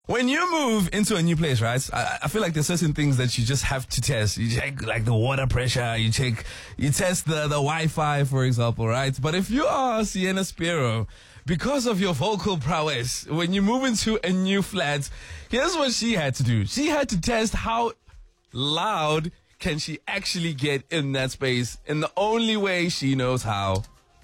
When you move into a new place, right, I feel like there's certain things that you just have to test. You check like the water pressure, you test the Wi-Fi, for example, right? But if you are Sienna Spiro, because of your vocal prowess, when you move into a new flat, here's what she had to do. She had to test how loud can she actually get in that space in the only way she knows how.